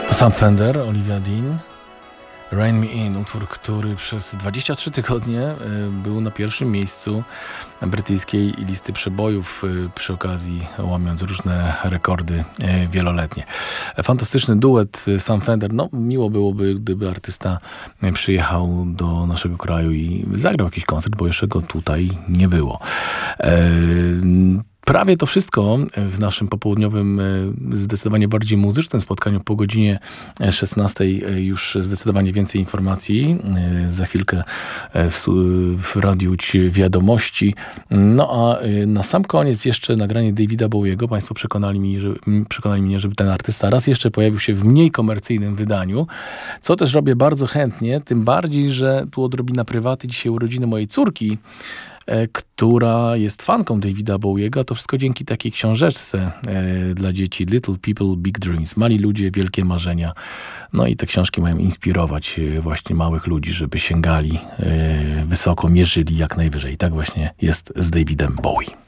Sam Fender, Olivia Dean, Rain Me In, utwór, który przez 23 tygodnie był na pierwszym miejscu brytyjskiej listy przebojów, przy okazji łamiąc różne rekordy wieloletnie. Fantastyczny duet Sam Fender. No, miło byłoby, gdyby artysta przyjechał do naszego kraju i zagrał jakiś koncert, bo jeszcze go tutaj nie było. Prawie to wszystko w naszym popołudniowym, zdecydowanie bardziej muzycznym spotkaniu. Po godzinie 16 już zdecydowanie więcej informacji. Za chwilkę w Radiu Łódź wiadomości. No a na sam koniec jeszcze nagranie Davida Bowiego. Państwo przekonali mnie, żeby ten artysta raz jeszcze pojawił się w mniej komercyjnym wydaniu, co też robię bardzo chętnie, tym bardziej, że tu odrobina prywaty. Dzisiaj urodziny mojej córki, która jest fanką Davida Bowiego, a to wszystko dzięki takiej książeczce dla dzieci Little People, Big Dreams. Mali ludzie, wielkie marzenia. No i te książki mają inspirować właśnie małych ludzi, żeby sięgali wysoko, mierzyli jak najwyżej. I tak właśnie jest z Davidem Bowie.